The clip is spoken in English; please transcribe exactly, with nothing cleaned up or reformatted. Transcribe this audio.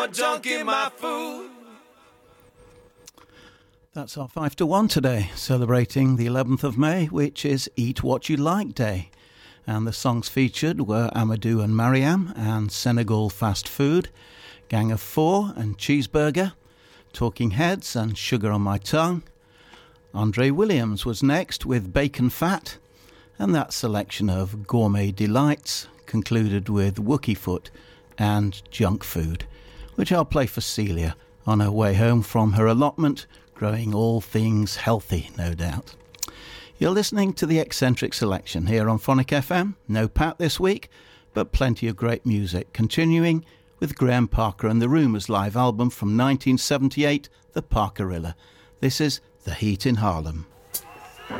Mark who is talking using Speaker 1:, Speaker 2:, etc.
Speaker 1: more junk in my food.
Speaker 2: That's our five to one today, celebrating the eleventh of May, which is Eat What You Like Day. And the songs featured were Amadou and Mariam and Senegal Fast Food, Gang of Four and Cheeseburger, Talking Heads and Sugar on My Tongue. Andre Williams was next with Bacon Fat, and that selection of Gourmet Delights concluded with Wookie Foot and Junk Food, which I'll play for Celia on her way home from her allotment, growing all things healthy, no doubt. You're listening to the Eccentric Selection here on Phonic F M. No Pat this week, but plenty of great music, continuing with Graham Parker and the Rumours live album from nineteen seventy-eight, The Parkerilla. This is The Heat in Harlem.